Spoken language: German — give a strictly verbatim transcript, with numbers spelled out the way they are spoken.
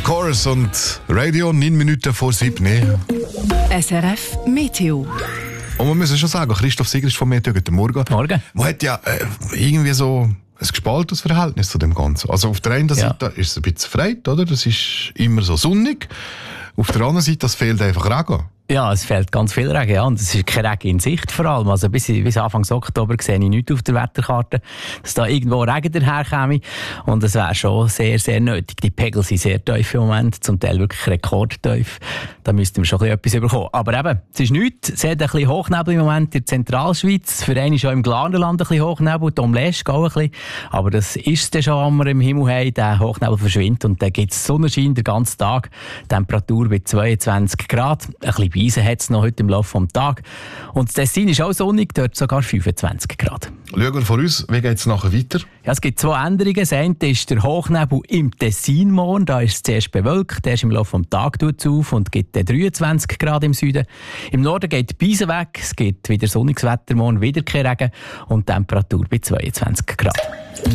Chorus und Radio, neun Minuten vor sieben. S R F Meteo. Und man muss schon sagen, Christoph Sieger ist von Meteo. Guten Morgen. Morgen. Man hat ja äh, irgendwie so ein gespaltenes Verhältnis zu dem Ganzen. Also auf der einen Ja. Seite ist es ein bisschen freit, oder? Das ist immer so sonnig. Auf der anderen Seite, es fehlt einfach Regen. Ja, es fällt ganz viel Regen, ja. Und es ist kein Regen in Sicht vor allem. Also bis, bis Anfang Oktober sehe ich nichts auf der Wetterkarte, dass da irgendwo Regen daherkäme. Und es wäre schon sehr, sehr nötig. Die Pegel sind sehr tief im Moment, zum Teil wirklich rekordtief. Da müssten wir schon ein bisschen etwas bekommen. Aber eben, es ist nichts. Es hat ein bisschen Hochnebel im Moment in der Zentralschweiz. Für einen ist auch im Glarnerland ein bisschen Hochnebel, Tom Lesch auch ein bisschen. Aber das ist es dann schon, wenn wir im Himmel haben. Der Hochnebel verschwindet und dann gibt es Sonnenschein den ganzen Tag. Temperatur bei zweiundzwanzig Grad. Ein bisschen Eisen hat es noch heute im Laufe des Tages. Und das Tessin ist auch sonnig, dort sogar fünfundzwanzig Grad. Schauen wir von uns, wie geht es nachher weiter? Ja, es gibt zwei Änderungen. Das eine ist der Hochnebel im Tessin morgen. Da ist es zuerst bewölkt, der ist im Laufe des Tages auf und gibt dann dreiundzwanzig Grad im Süden. Im Norden geht die Beise weg, es gibt wieder sonniges Wetter morgen, wieder kein Regen und Temperatur bei zweiundzwanzig Grad.